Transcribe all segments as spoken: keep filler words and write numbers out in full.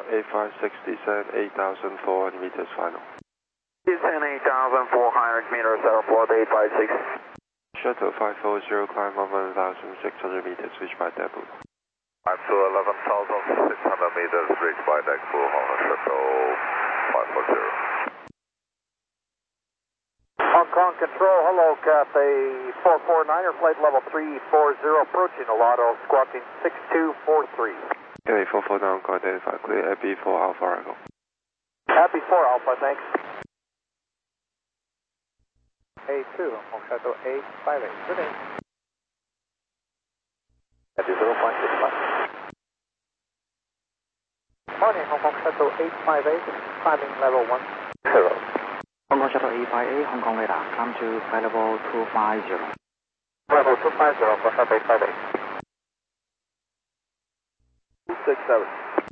eight five six, descend eight thousand four hundred meters final. Descend eight thousand four hundred meters, airport eight five six. Shuttle five four zero, climb one thousand six hundred meters, reach by depot. Climb to eleven thousand six hundred meters, reach by depot on shuttle five four zero. Hong Kong Control, hello, Cathay four four niner, flight level three four zero, approaching Alado, squawking six two four three. Cathay four four nine, Hong Kong identify, clear at B four Alpha Echo. Happy four Alpha, thanks. A two, Hong Kong Shuttle eight five eight, good day. Happy zero point six five. Morning, Hong Kong Shuttle eight five eight, climbing level one zero. Hong Kong Shuttle eight five eight, Hong Kong radar, climb to flight level two five zero. Level two five zero, for Shuttle eight five eight. two six seven.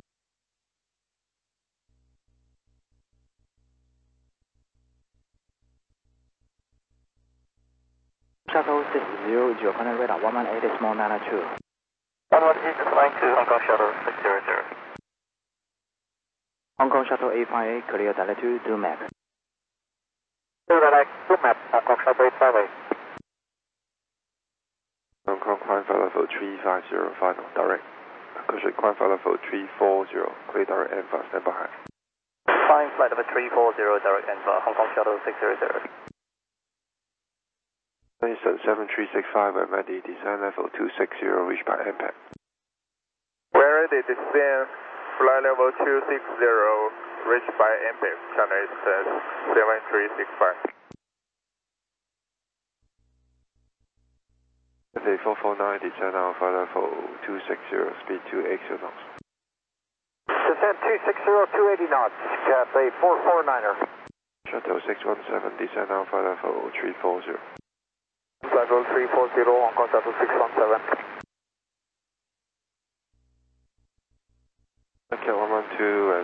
Shuttle six zero, zero, connect radar one one eight, small nine two. one one eight, flying to Hong Kong Shuttle six zero zero. Hong Kong Shuttle eight five eight, clear direct to do map. Direct to map, Hong Kong Shuttle eight five eight. Hong Kong climb flight level three five zero, final, direct. Cushion climb flight level three four zero, clear direct and fast, stand by. Flying flight level three four zero, direct and Hong Kong Shuttle six zero zero. Houston seven three six five, I'm ready, descend level two six zero, reach by impact. We're ready, descend flight level two six zero, reach by impact, China Eastern seven three six five. Cathay four four nine, descend Alpha level two six zero, speed two eighty knots. Descend two six zero, two eighty knots, Cathay four four niner. Shuttle six one seven, descend Alpha level three four zero. Level three four zero, Hong Kong Shuttle six one seven.